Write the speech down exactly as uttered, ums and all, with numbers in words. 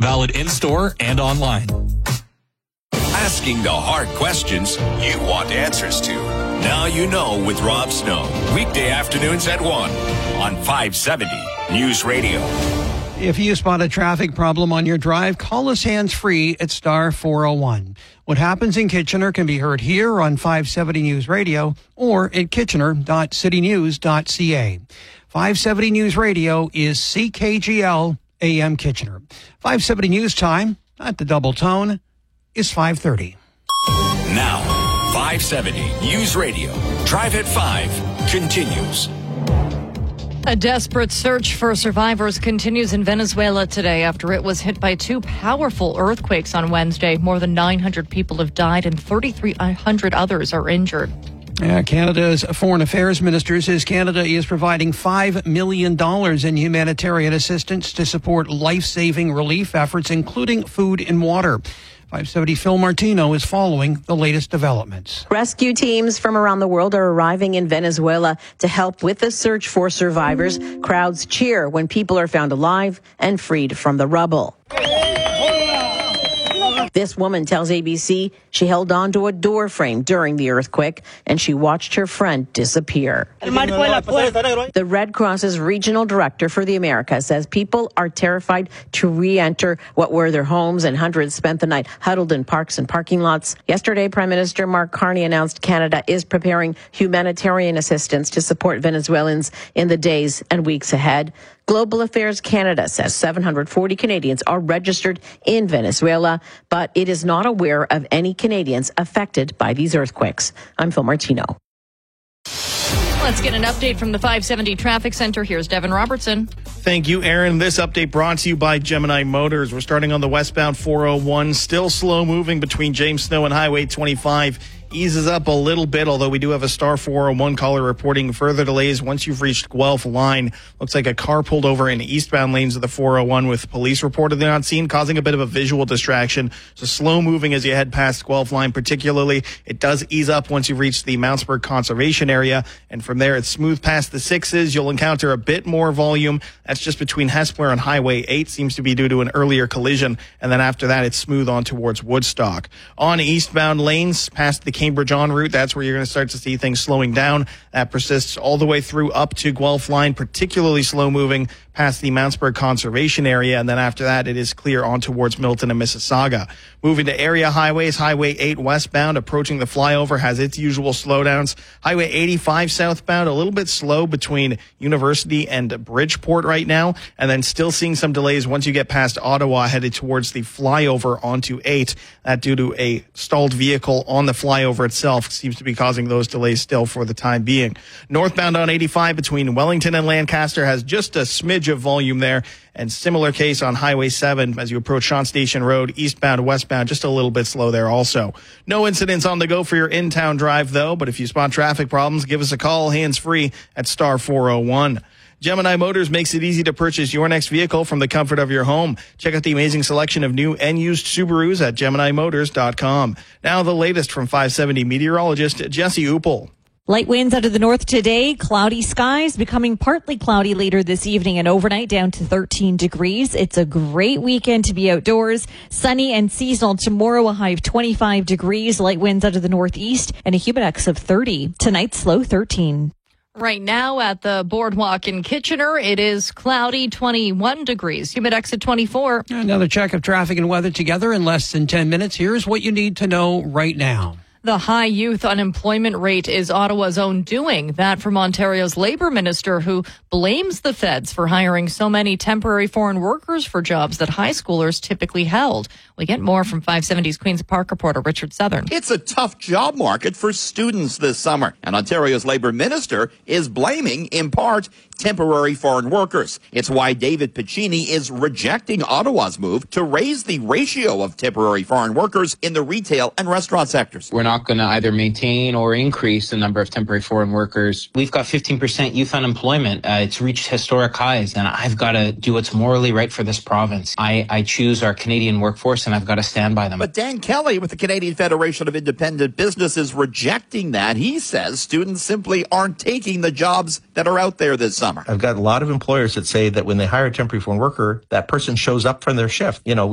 Valid in-store and online. Asking the hard questions you want answers to. Now you know with Rob Snow. Weekday afternoons at one on five seventy News Radio. If you spot a traffic problem on your drive, call us hands-free at star four oh one. What happens in Kitchener can be heard here on five seventy News Radio or at kitchener dot city news dot c a. five seventy News Radio is C K G L A M Kitchener. five seventy News time, at the double tone, is five thirty. Now, five seventy News Radio. Drive at five continues. A desperate search for survivors continues in Venezuela today after it was hit by two powerful earthquakes on Wednesday. More than nine hundred people have died and thirty-three hundred others are injured. Uh, Canada's Foreign Affairs Minister says Canada is providing five million dollars in humanitarian assistance to support life-saving relief efforts, including food and water. five seventy Phil Martino is following the latest developments. Rescue teams from around the world are arriving in Venezuela to help with the search for survivors. Crowds cheer when people are found alive and freed from the rubble. This woman tells A B C she held onto a door frame during the earthquake and she watched her friend disappear. The Red Cross's regional director for the Americas says people are terrified to re-enter what were their homes, and hundreds spent the night huddled in parks and parking lots. Yesterday, Prime Minister Mark Carney announced Canada is preparing humanitarian assistance to support Venezuelans in the days and weeks ahead. Global Affairs Canada says seven hundred forty Canadians are registered in Venezuela, but it is not aware of any Canadians affected by these earthquakes. I'm Phil Martino. Let's get an update from the five seventy Traffic Center. Here's Devin Robertson. Thank you, Aaron. This update brought to you by Gemini Motors. We're starting on the westbound four oh one, still slow moving between James Snow and Highway twenty-five. Eases up a little bit, although we do have a star four oh one caller reporting further delays once you've reached Guelph line. Looks like a car pulled over in eastbound lanes of the four oh one with police reportedly on scene, causing a bit of a visual distraction. So slow moving as you head past Guelph line particularly. It does ease up once you reach the Mountsburg Conservation Area, and from there it's smooth past the sixes. You'll encounter a bit more volume. That's just between Hespeler and Highway eight, seems to be due to an earlier collision, and then after that it's smooth on towards Woodstock. On eastbound lanes, past the Cambridge en route, that's where you're going to start to see things slowing down. That persists all the way through up to Guelph line, particularly slow moving past the Mountsburg Conservation Area, and then after that it is clear on towards Milton and Mississauga. Moving to area highways, Highway eight westbound approaching the flyover has its usual slowdowns. Highway eighty-five southbound a little bit slow between University and Bridgeport right now, and then still seeing some delays once you get past Ottawa headed towards the flyover onto eight. That due to a stalled vehicle on the flyover itself seems to be causing those delays still for the time being. Northbound on eighty-five between Wellington and Lancaster has just a smidge of volume there, and similar case on Highway seven as you approach Shawn Station Road, eastbound, westbound, just a little bit slow there also. No incidents on the go for your in-town drive though, but if you spot traffic problems, give us a call hands-free at star four oh one. Gemini Motors makes it easy to purchase your next vehicle from the comfort of your home. Check out the amazing selection of new and used Subarus at gemini motors dot com. Now the latest from five seventy meteorologist Jesse Uppel. Light winds out of the north today, cloudy skies becoming partly cloudy later this evening and overnight down to thirteen degrees. It's a great weekend to be outdoors. Sunny and seasonal tomorrow, a high of twenty-five degrees, light winds out of the northeast and a humidex of thirty. Tonight's low thirteen. Right now at the boardwalk in Kitchener, it is cloudy, twenty-one degrees, humidex at twenty-four. Another check of traffic and weather together in less than ten minutes. Here's what you need to know right now. The high youth unemployment rate is Ottawa's own doing. That from Ontario's Labour Minister, who blames the feds for hiring so many temporary foreign workers for jobs that high schoolers typically held. We get more from five seventy's Queen's Park reporter Richard Southern. It's a tough job market for students this summer, and Ontario's Labour Minister is blaming, in part, temporary foreign workers. It's why David Piccini is rejecting Ottawa's move to raise the ratio of temporary foreign workers in the retail and restaurant sectors. We're not going to either maintain or increase the number of temporary foreign workers. We've got fifteen percent youth unemployment. Uh, it's reached historic highs, and I've got to do what's morally right for this province. I, I choose our Canadian workforce, and I've got to stand by them. But Dan Kelly with the Canadian Federation of Independent Business is rejecting that. He says students simply aren't taking the jobs that are out there this summer. I've got a lot of employers that say that when they hire a temporary foreign worker, that person shows up for their shift. You know,